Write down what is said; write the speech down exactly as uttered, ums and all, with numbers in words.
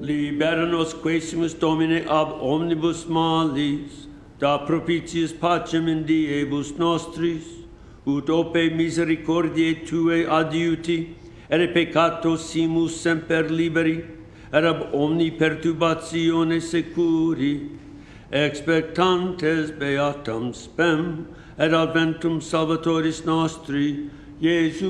Libera nos quaesimus Domine ab omnibus malis, da propitius pacem in diebus nostris, ut ope misericordiae Tuae adiuti, ere peccato simus semper liberi, et ab omni perturbatione securi, expectantes beatam spem, et adventum Salvatoris nostri, Iesu